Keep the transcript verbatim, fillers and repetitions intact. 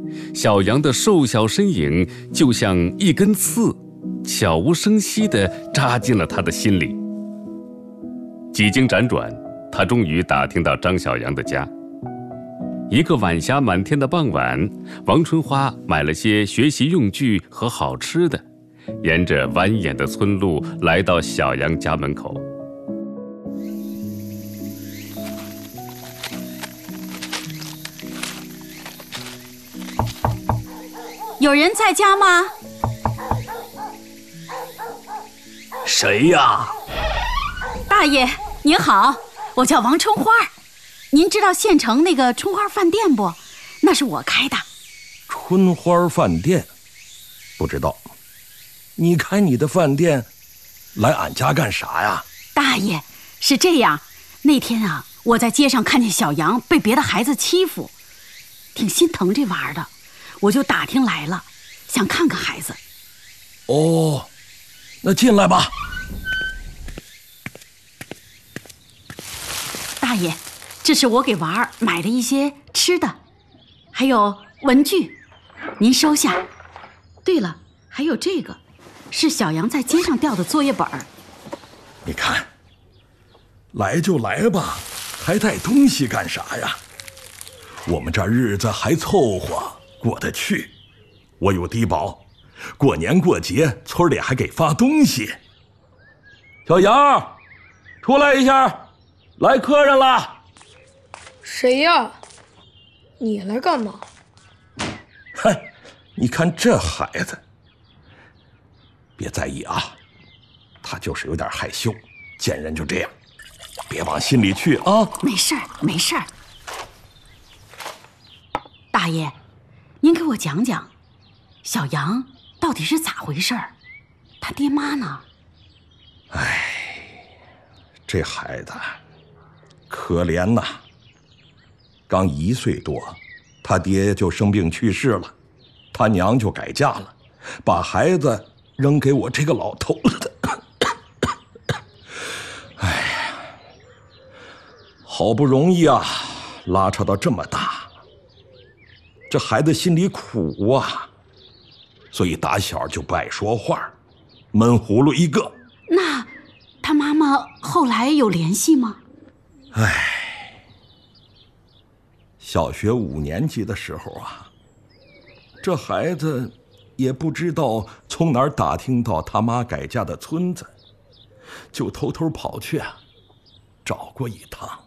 小杨的瘦小身影就像一根刺，悄无声息地扎进了他的心里。几经辗转，他终于打听到张小杨的家。一个晚霞满天的傍晚，王春花买了些学习用具和好吃的，沿着蜿蜒的村路来到小杨家门口。 有人在家吗？ 谁呀？ 大爷您好，我叫王春花。您知道县城那个春花饭店不？那是我开的。 春花饭店？不知道。你开你的饭店来俺家干啥呀？ 大爷，是这样，那天啊，我在街上看见小杨被别的孩子欺负，挺心疼这娃儿的，我就打听来了，想看看孩子。 哦，那进来吧。 大爷，这是我给娃儿买的一些吃的，还有文具，您收下。对了，还有这个，是小杨在街上掉的作业本儿。 你看，来就来吧，还带东西干啥呀？我们这日子还凑合过得去，我有低保，过年过节村里还给发东西。小杨，出来一下，来客人了。 谁呀？你来干嘛？ 嗨，你看这孩子，别在意啊，他就是有点害羞，见人就这样，别往心里去啊。 没事儿，没事儿。大爷，您给我讲讲，小杨到底是咋回事儿？他爹妈呢？ 哎，这孩子可怜呐，刚一岁多，他爹就生病去世了，他娘就改嫁了，把孩子扔给我这个老头子。哎呀，好不容易啊，拉扯到这么大，这孩子心里苦啊，所以打小就不爱说话，闷葫芦一个。 那他妈妈后来有联系吗？ 唉，小学五年级的时候啊，这孩子也不知道从哪儿打听到他妈改嫁的村子，就偷偷跑去啊，找过一趟。